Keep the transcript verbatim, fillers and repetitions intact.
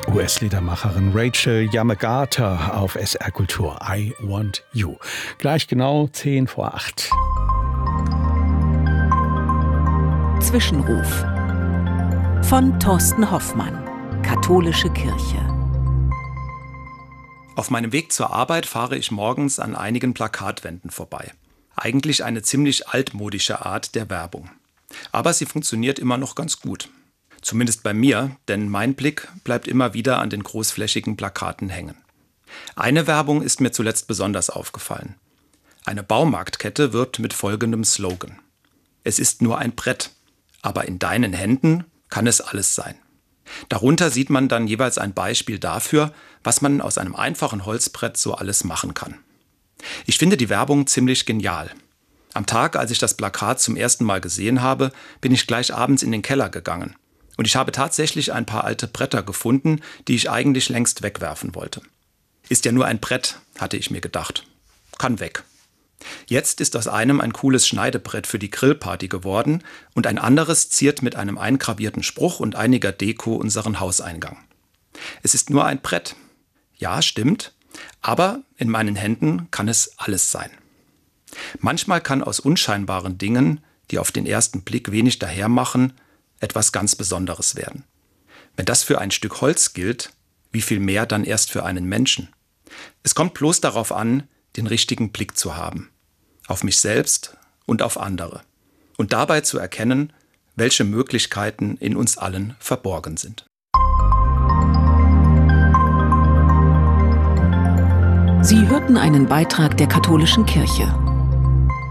U S-Liedermacherin Rachel Yamagata auf S R Kultur. I Want You. Gleich genau zehn vor acht. Zwischenruf von Thorsten Hoffmann, Katholische Kirche. Auf meinem Weg zur Arbeit fahre ich morgens an einigen Plakatwänden vorbei. Eigentlich eine ziemlich altmodische Art der Werbung. Aber sie funktioniert immer noch ganz gut. Zumindest bei mir, denn mein Blick bleibt immer wieder an den großflächigen Plakaten hängen. Eine Werbung ist mir zuletzt besonders aufgefallen. Eine Baumarktkette wirbt mit folgendem Slogan: Es ist nur ein Brett, aber in deinen Händen kann es alles sein. Darunter sieht man dann jeweils ein Beispiel dafür, was man aus einem einfachen Holzbrett so alles machen kann. Ich finde die Werbung ziemlich genial. Am Tag, als ich das Plakat zum ersten Mal gesehen habe, bin ich gleich abends in den Keller gegangen. Und ich habe tatsächlich ein paar alte Bretter gefunden, die ich eigentlich längst wegwerfen wollte. Ist ja nur ein Brett, hatte ich mir gedacht. Kann weg. Jetzt ist aus einem ein cooles Schneidebrett für die Grillparty geworden und ein anderes ziert mit einem eingravierten Spruch und einiger Deko unseren Hauseingang. Es ist nur ein Brett. Ja, stimmt. Aber in meinen Händen kann es alles sein. Manchmal kann aus unscheinbaren Dingen, die auf den ersten Blick wenig dahermachen, etwas ganz Besonderes werden. Wenn das für ein Stück Holz gilt, wie viel mehr dann erst für einen Menschen? Es kommt bloß darauf an, den richtigen Blick zu haben. Auf mich selbst und auf andere. Und dabei zu erkennen, welche Möglichkeiten in uns allen verborgen sind. Sie hörten einen Beitrag der Katholischen Kirche,